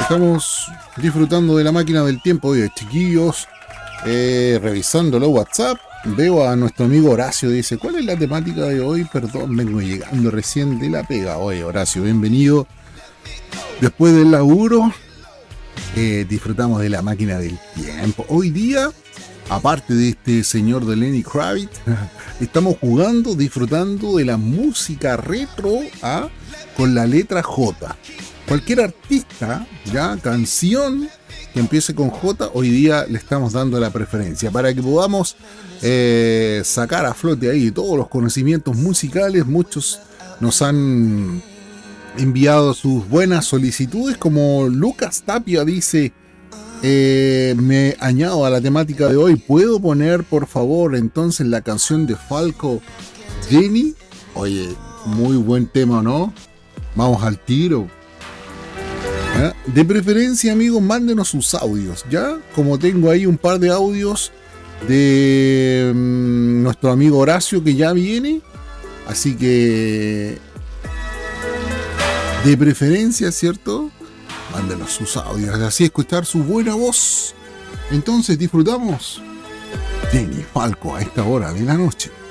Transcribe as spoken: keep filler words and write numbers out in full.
Estamos disfrutando de la máquina del tiempo hoy, chiquillos. Eh, revisando los WhatsApp, veo a nuestro amigo Horacio. Dice: ¿cuál es la temática de hoy? Perdón, vengo llegando recién de la pega. Oye, Horacio, bienvenido. Después del laburo, eh, disfrutamos de la máquina del tiempo. Hoy día, aparte de este señor de Lenny Kravitz, estamos jugando, disfrutando de la música retro, ¿ah? Con la letra J. Cualquier artista, ya, canción que empiece con J, hoy día le estamos dando la preferencia para que podamos eh, sacar a flote ahí todos los conocimientos musicales. Muchos nos han enviado sus buenas solicitudes, como Lucas Tapia dice: eh, me añado a la temática de hoy, ¿puedo poner por favor entonces la canción de Falco, Jenny? Oye, muy buen tema, ¿no? Vamos al tiro. ¿Ya? De preferencia, amigos, mándenos sus audios, ¿ya? Como tengo ahí un par de audios de mmm, nuestro amigo Horacio, que ya viene, así que de preferencia, ¿cierto? Mándenos sus audios, así escuchar su buena voz. Entonces disfrutamos Jenny Falco a esta hora de la noche.